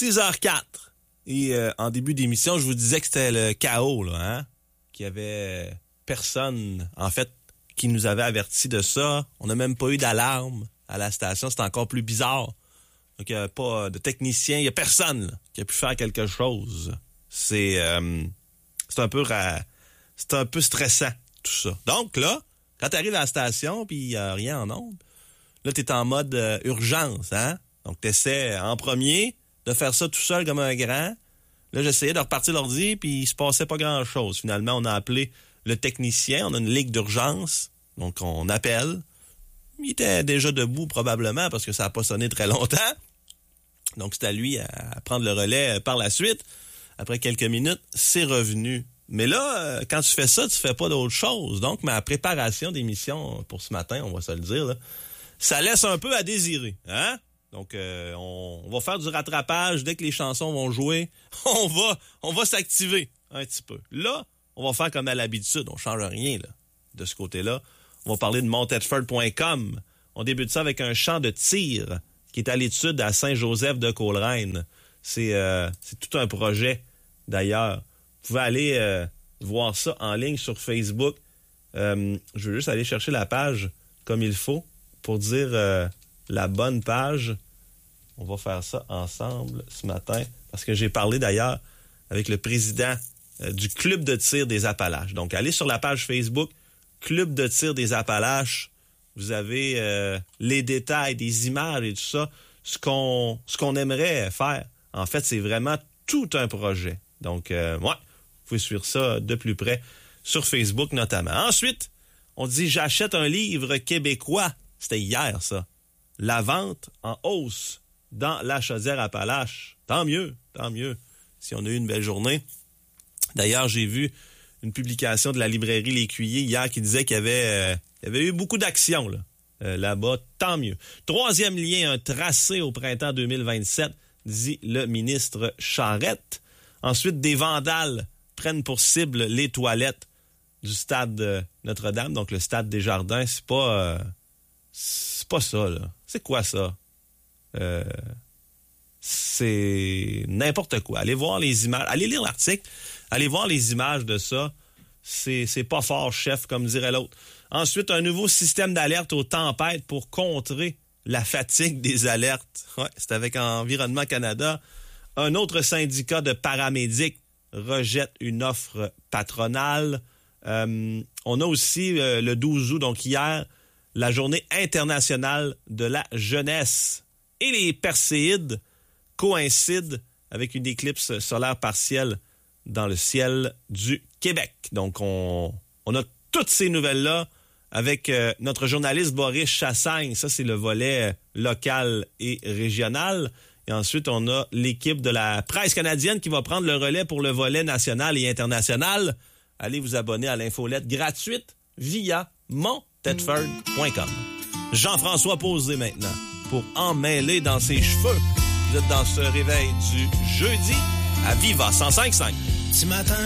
6h04. Et en début d'émission, je vous disais que c'était le chaos, là, hein? Qu'il y avait personne, en fait, qui nous avait averti de ça. On n'a même pas eu d'alarme à la station. C'est encore plus bizarre. Donc, il n'y a pas de technicien. Il n'y a personne là, qui a pu faire quelque chose. C'est un peu stressant, tout ça. Donc, là, quand tu arrives à la station puis il n'y a rien en onde, là, tu es en mode urgence, hein? Donc, tu essaies en premier de faire ça tout seul comme un grand. Là, j'essayais de repartir l'ordi, puis il se passait pas grand-chose. Finalement, on a appelé le technicien. On a une ligue d'urgence. Donc, on appelle. Il était déjà debout, probablement, parce que ça n'a pas sonné très longtemps. Donc, c'est à lui à prendre le relais par la suite. Après quelques minutes, c'est revenu. Mais là, quand tu fais ça, tu fais pas d'autre chose. Donc, ma préparation d'émission pour ce matin, on va se le dire, là, ça laisse un peu à désirer, hein? Donc, on va faire du rattrapage. Dès que les chansons vont jouer, on va s'activer un petit peu. Là, on va faire comme à l'habitude. On change rien là, de ce côté-là. On va parler de monttedford.com. On débute ça avec un champ de tir qui est à l'étude à Saint-Joseph-de-Coleraine. C'est tout un projet, d'ailleurs. Vous pouvez aller voir ça en ligne sur Facebook. Je veux juste aller chercher la page comme il faut pour dire... la bonne page. On va faire ça ensemble ce matin parce que j'ai parlé d'ailleurs avec le président du Club de tir des Appalaches. Donc, allez sur la page Facebook Club de tir des Appalaches. Vous avez les détails, des images et tout ça. Ce qu'on aimerait faire. En fait, c'est vraiment tout un projet. Donc, vous pouvez suivre ça de plus près sur Facebook notamment. Ensuite, on dit « J'achète un livre québécois ». C'était hier, ça. La vente en hausse dans la Chaudière-Appalaches. Tant mieux, si on a eu une belle journée. D'ailleurs, j'ai vu une publication de la librairie L'Écuyer hier qui disait qu'il y avait eu beaucoup d'actions là-bas. Tant mieux. Troisième lien, un tracé au printemps 2027, dit le ministre Charette. Ensuite, des vandales prennent pour cible les toilettes du stade Notre-Dame, donc le stade Desjardins. C'est pas ça, là. C'est quoi ça? C'est n'importe quoi. Allez voir les images. Allez lire l'article. Allez voir les images de ça. C'est pas fort, chef, comme dirait l'autre. Ensuite, un nouveau système d'alerte aux tempêtes pour contrer la fatigue des alertes. Ouais, c'est avec Environnement Canada. Un autre syndicat de paramédics rejette une offre patronale. On a aussi le 12 août, donc hier, la journée internationale de la jeunesse. Et les Perséides coïncident avec une éclipse solaire partielle dans le ciel du Québec. Donc, on a toutes ces nouvelles-là avec notre journaliste Boris Chassagne. Ça, c'est le volet local et régional. Et ensuite, on a l'équipe de la presse canadienne qui va prendre le relais pour le volet national et international. Allez vous abonner à l'infolette gratuite via monttedford.com. Jean-François Posé maintenant pour emmêler dans ses cheveux. Vous êtes dans ce réveil du jeudi à Viva 105.5. Ce matin.